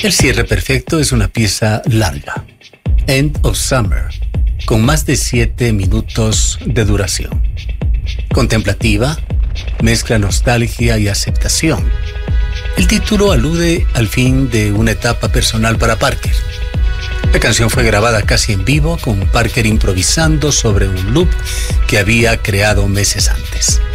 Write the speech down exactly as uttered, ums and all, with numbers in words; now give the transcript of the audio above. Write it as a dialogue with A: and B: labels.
A: El cierre perfecto es una pieza larga, End of Summer, con más de siete minutos de duración. Contemplativa, mezcla nostalgia y aceptación. El título alude al fin de una etapa personal para Parker. La canción fue grabada casi en vivo, con Parker improvisando sobre un loop que había creado meses antes.